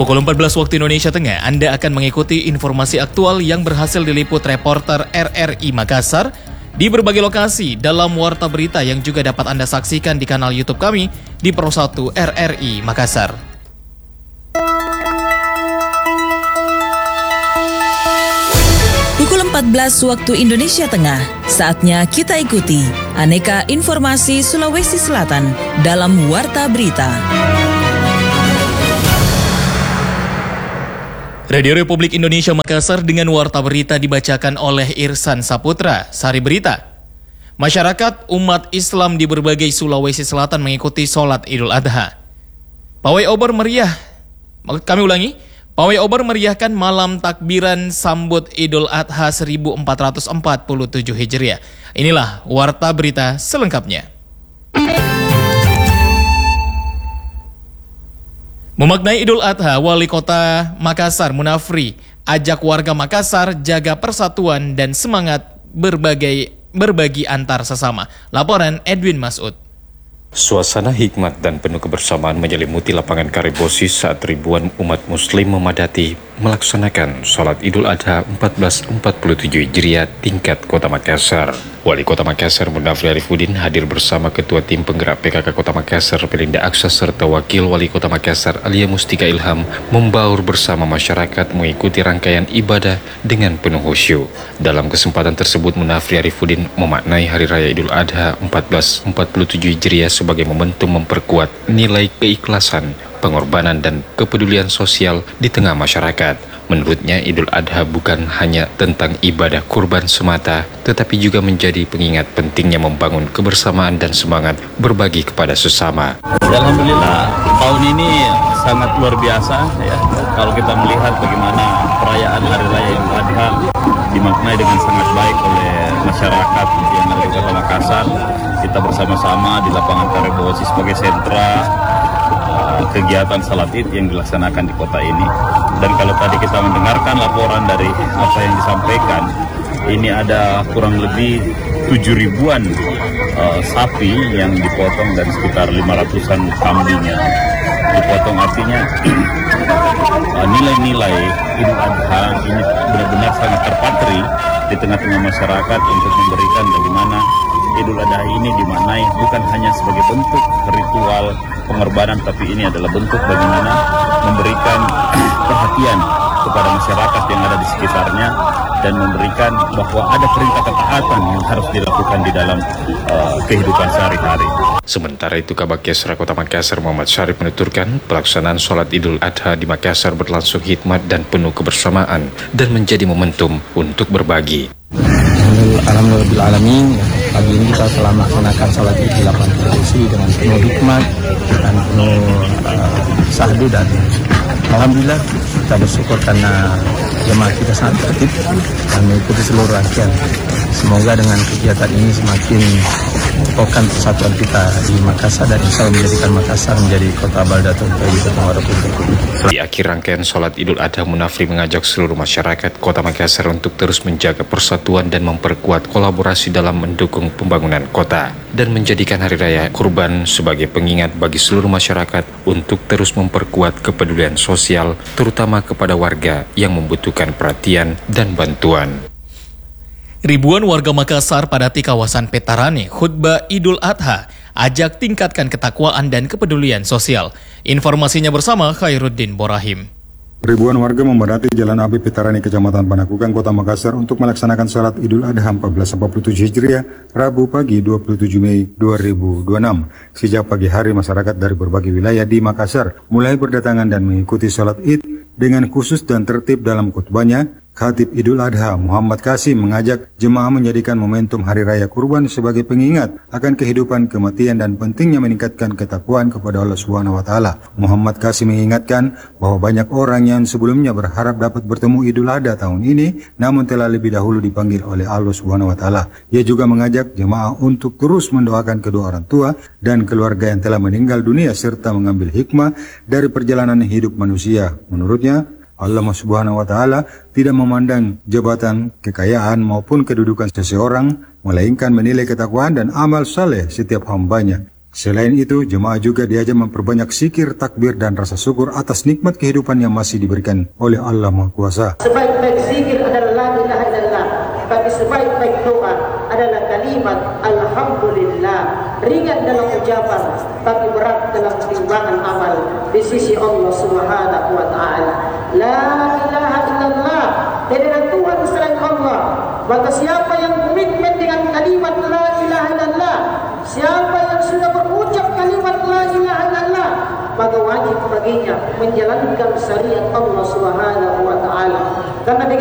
Pukul 14 waktu Indonesia Tengah, Anda akan mengikuti informasi aktual yang berhasil diliput reporter RRI Makassar di berbagai lokasi dalam Warta Berita yang juga dapat Anda saksikan di kanal YouTube kami di Pro1 RRI Makassar. Pukul 14 waktu Indonesia Tengah, saatnya kita ikuti aneka informasi Sulawesi Selatan dalam Warta Berita. Radio Republik Indonesia Makassar dengan Warta Berita dibacakan oleh Irsan Saputra. Sari Berita. Masyarakat umat Islam di berbagai Sulawesi Selatan mengikuti sholat Idul Adha. Pawai obor meriah. Kami ulangi. Pawai obor meriahkan malam takbiran sambut Idul Adha 1447 Hijriah. Inilah Warta Berita selengkapnya. Memaknai Idul Adha, Wali Kota Makassar Munafri ajak warga Makassar jaga persatuan dan semangat berbagi antar sesama. Laporan Edwin Masud. Suasana hikmat dan penuh kebersamaan menyelimuti lapangan Karibosi saat ribuan umat muslim memadati melaksanakan sholat Idul Adha 1447 Hijriah tingkat Kota Makassar. Wali Kota Makassar Munafri Arifudin hadir bersama Ketua Tim Penggerak PKK Kota Makassar Pelinda Aksa serta Wakil Wali Kota Makassar Alia Mustika Ilham membaur bersama masyarakat mengikuti rangkaian ibadah dengan penuh khusyuk. Dalam kesempatan tersebut Munafri Arifudin memaknai Hari Raya Idul Adha 1447 Hijriah sebagai momentum memperkuat nilai keikhlasan, pengorbanan dan kepedulian sosial di tengah masyarakat. Menurutnya, Idul Adha bukan hanya tentang ibadah kurban semata, tetapi juga menjadi pengingat pentingnya membangun kebersamaan dan semangat berbagi kepada sesama. Alhamdulillah, tahun ini sangat luar biasa ya. Kalau kita melihat bagaimana perayaan Hari Raya Idul Adha dimaknai dengan sangat baik oleh masyarakat yang ada di Kota Makassar. Kita bersama-sama di lapangan Karibosi sebagai sentra kegiatan salat Id yang dilaksanakan di kota ini. Dan kalau tadi kita mendengarkan laporan dari apa yang disampaikan, ini ada kurang lebih 7.000-an sapi yang dipotong dan sekitar 500-an kambing yang dipotong. Artinya nilai-nilai Idul Adha ini benar-benar sangat terpatri di tengah-tengah masyarakat untuk memberikan bagaimana Idul Adha ini dimaknai bukan hanya sebagai bentuk ritual pengorbanan, tapi ini adalah bentuk bagaimana memberikan perhatian kepada masyarakat yang ada di sekitarnya dan memberikan bahwa ada perintah ketaatan yang harus dilakukan di dalam kehidupan sehari-hari. Sementara itu, Kabak Kesra Kota Makassar Muhammad Syarif menuturkan pelaksanaan sholat Idul Adha di Makassar berlangsung hikmat dan penuh kebersamaan dan menjadi momentum untuk berbagi. Alhamdulillahirrahmanirrahim. Pagi ini kita telah melaksanakan sholat Id di lapangan Karibosi dengan penuh hikmat dan penuh sahdu, dan alhamdulillah kita bersyukur karena jemaah kita sangat tertib dan mengikuti seluruh rangkaian. Semoga dengan kegiatan ini semakin mengukuhkan persatuan kita di Makassar dan insya Allah menjadikan Makassar menjadi kota baldatun thayyibatun wa rabbul. Di akhir rangkaian sholat Idul Adha, Munafri mengajak seluruh masyarakat Kota Makassar untuk terus menjaga persatuan dan memperkuat kolaborasi dalam mendukung pembangunan kota dan menjadikan Hari Raya Kurban sebagai pengingat bagi seluruh masyarakat untuk terus memperkuat kepedulian sosial, terutama kepada warga yang membutuhkan perhatian dan bantuan. Ribuan warga Makassar padati kawasan Petarane khutbah Idul Adha, ajak tingkatkan ketakwaan dan kepedulian sosial. Informasinya bersama Khairuddin Borahim. Ribuan warga memadati Jalan Api Petarane, Kecamatan Panakukang, Kota Makassar untuk melaksanakan salat Idul Adha 1447 Hijriah, Rabu pagi 27 Mei 2026. Sejak pagi hari, masyarakat dari berbagai wilayah di Makassar mulai berdatangan dan mengikuti salat Id dengan khusus dan tertib. Dalam khutbahnya, Khatib Idul Adha Muhammad Kasim mengajak jemaah menjadikan momentum Hari Raya Kurban sebagai pengingat akan kehidupan, kematian, dan pentingnya meningkatkan ketakwaan kepada Allah Subhanahu wa Ta'ala. Muhammad Kasim mengingatkan bahwa banyak orang yang sebelumnya berharap dapat bertemu Idul Adha tahun ini, namun telah lebih dahulu dipanggil oleh Allah Subhanahu wa Ta'ala. Ia juga mengajak jemaah untuk terus mendoakan kedua orang tua dan keluarga yang telah meninggal dunia serta mengambil hikmah dari perjalanan hidup manusia. Menurutnya, Allah Subhanahu wa Ta'ala tidak memandang jabatan, kekayaan maupun kedudukan seseorang, melainkan menilai ketakwaan dan amal saleh setiap hambanya. Selain itu, jemaah juga diajak memperbanyak zikir, takbir, dan rasa syukur atas nikmat kehidupan yang masih diberikan oleh Allah Maha Kuasa. Sebaik-baik zikir adalah la ilaha illallah, tapi sebaik-baik doa adalah kalimat alhamdulillah. Ringan dalam ucapan, tapi berat dalam timbangan amal di sisi Allah Subhanahu wa taala. La ilaha illallah, tidak ada Tuhan selain Allah. Maka siapa yang komitmen dengan kalimat la ilaha illallah, siapa yang sudah berucap kalimat la ilaha illallah, maka wajib baginya menjalankan syariat Allah Subhanahu wa taala. Karena